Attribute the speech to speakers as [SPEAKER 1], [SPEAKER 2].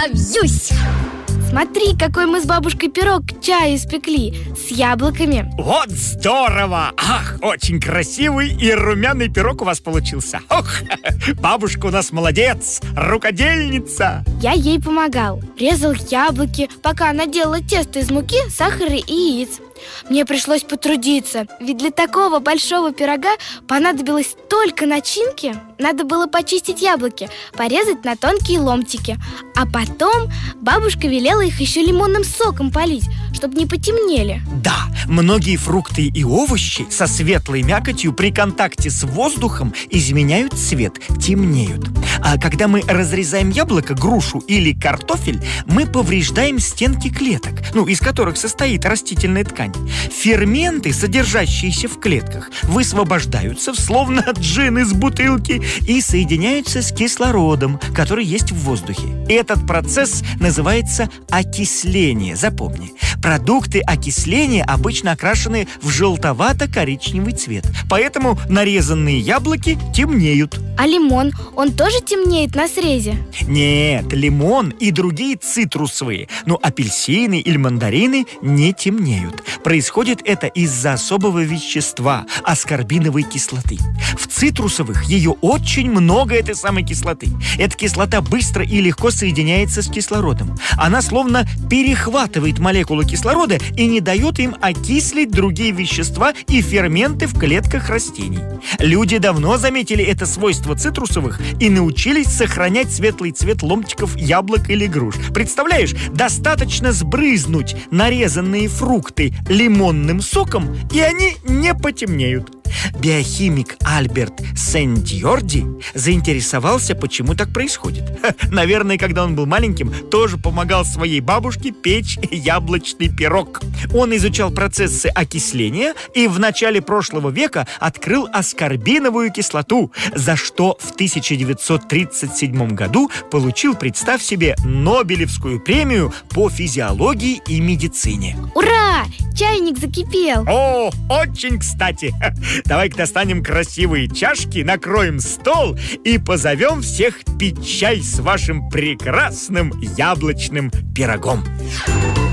[SPEAKER 1] подавлюсь.
[SPEAKER 2] Смотри, какой мы с бабушкой пирог к чаю испекли с яблоками.
[SPEAKER 3] Вот здорово! Ах, очень красивый и румяный пирог у вас получился. Ох, бабушка у нас молодец, рукодельница.
[SPEAKER 2] Я ей помогал. Резал яблоки, пока она делала тесто из муки, сахара и яиц. Мне пришлось потрудиться, ведь для такого большого пирога понадобилось столько начинки. Надо было почистить яблоки, порезать на тонкие ломтики. А потом бабушка велела их еще лимонным соком полить, чтобы не потемнели.
[SPEAKER 3] Да, многие фрукты и овощи со светлой мякотью при контакте с воздухом изменяют цвет, темнеют. А когда мы разрезаем яблоко, грушу или картофель, мы повреждаем стенки клеток, из которых состоит растительная ткань. Ферменты, содержащиеся в клетках, высвобождаются, словно джин из бутылки, и соединяются с кислородом, который есть в воздухе. Этот процесс называется окисление. Запомни, продукты окисления обычно окрашены в желтовато-коричневый цвет, поэтому нарезанные яблоки темнеют.
[SPEAKER 2] А лимон, он тоже темнеет на срезе?
[SPEAKER 3] Нет, лимон и другие цитрусовые, апельсины или мандарины не темнеют. Происходит это из-за особого вещества – аскорбиновой кислоты. В цитрусовых ее очень много, этой самой кислоты. Эта кислота быстро и легко соединяется с кислородом. Она словно перехватывает молекулы кислорода и не дает им окислить другие вещества и ферменты в клетках растений. Люди давно заметили это свойство цитрусовых и научились сохранять светлый цвет ломтиков яблок или груш. Представляешь, достаточно сбрызнуть нарезанные фрукты лимонным соком, и они не потемнеют. Биохимик Альберт Сен-Дьорди заинтересовался, почему так происходит. Наверное, когда он был маленьким, тоже помогал своей бабушке печь яблочный пирог. Он изучал процессы окисления и в начале прошлого века открыл аскорбиновую кислоту, за что в 1937 году получил, представь себе, Нобелевскую премию по физиологии и медицине.
[SPEAKER 2] Ура! Чайник закипел.
[SPEAKER 3] О, очень кстати. Давай-ка достанем красивые чашки, накроем стол и позовем всех пить чай с вашим прекрасным яблочным пирогом.